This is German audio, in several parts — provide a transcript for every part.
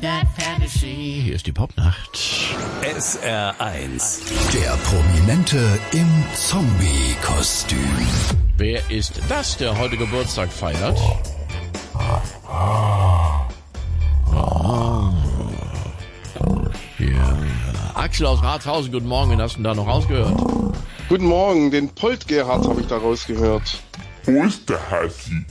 Fantasy. Hier ist die Popnacht. SR1. Der Prominente im Zombie-Kostüm. Wer ist das, der heute Geburtstag feiert? Ja. Axel aus Rathausen, guten Morgen, wen hast du denn da noch rausgehört? Guten Morgen, den Polt Gerhard habe ich da rausgehört. Wo ist der Hassi?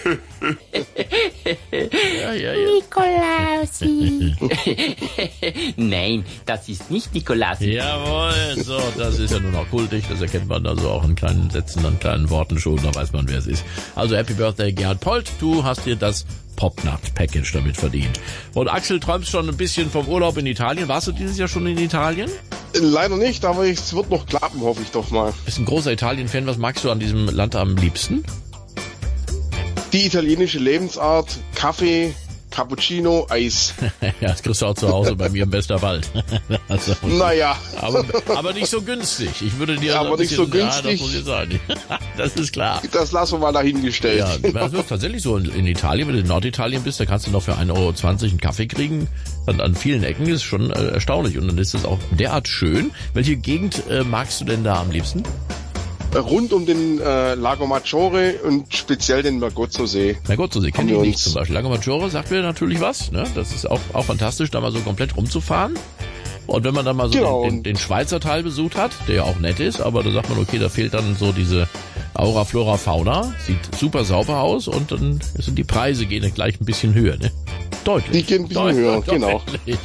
Ja. Nikolausi. Nein, das ist nicht Nikolausi. Jawohl, so, das ist ja nur noch kultig, das erkennt man also auch in kleinen Sätzen, an kleinen Worten schon, da weiß man, wer es ist. Also Happy Birthday, Gerhard Polt, du hast dir das Popnacht-Package damit verdient. Und Axel, träumst schon ein bisschen vom Urlaub in Italien. Warst du dieses Jahr schon in Italien? Leider nicht, aber es wird noch klappen, hoffe ich doch mal. Bist ein großer Italien-Fan, was magst du an diesem Land am liebsten? Die italienische Lebensart, Kaffee, Cappuccino, Eis. Ja, das kriegst du auch zu Hause bei mir im Westerwald. Also, Naja. aber nicht so günstig. Ich würde dir aber nicht so günstig. Ja, das muss ich sagen. Das ist klar. Das lassen wir mal dahingestellt. Ja, das ist tatsächlich so. In Italien, wenn du in Norditalien bist, da kannst du noch für 1,20 Euro einen Kaffee kriegen. An vielen Ecken ist schon erstaunlich. Und dann ist es auch derart schön. Welche Gegend magst du denn da am liebsten? Rund um den Lago Maggiore und speziell den Mergozzo-See. Mergozzo-See kenne ich nicht zum Beispiel. Lago Maggiore sagt mir natürlich was. Ne? Das ist auch fantastisch, da mal so komplett rumzufahren. Und wenn man dann mal so den Schweizer Teil besucht hat, der ja auch nett ist, aber da sagt man, okay, da fehlt dann so diese Aura, Flora, Fauna. Sieht super sauber aus und dann sind die Preise gehen dann gleich ein bisschen höher, ne? Deutlich. Die gehen ein bisschen höher, genau.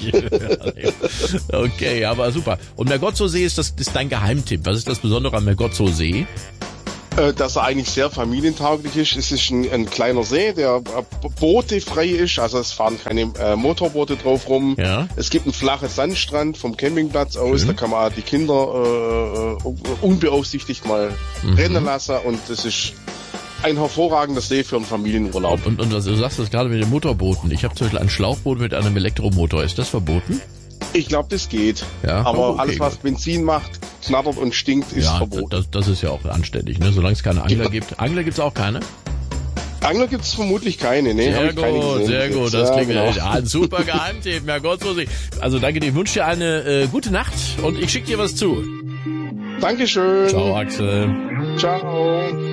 Okay, aber super. Und Mergozzo-See ist dein Geheimtipp. Was ist das Besondere am Mergozzo-See? Dass er eigentlich sehr familientauglich ist. Es ist ein kleiner See, der bootefrei ist, also es fahren keine Motorboote drauf rum. Ja. Es gibt einen flachen Sandstrand vom Campingplatz aus, da kann man die Kinder unbeaufsichtigt mal rennen lassen und das ist ein hervorragender See für einen Familienurlaub. Und du sagst das gerade mit den Motorbooten. Ich habe zum Beispiel ein Schlauchboot mit einem Elektromotor. Ist das verboten? Ich glaube, das geht. Ja? Aber okay, alles, was Benzin macht, knattert und stinkt, ist verboten. Das ist ja auch anständig, ne? Solange es keine Angler gibt. Angler gibt's auch keine? Angler gibt's vermutlich keine, ne? Sehr gut. Das klingt ein super Geheimtipp. Mergozzo-See. Also danke dir. Ich wünsche dir eine gute Nacht und ich schicke dir was zu. Dankeschön. Ciao, Axel. Ciao.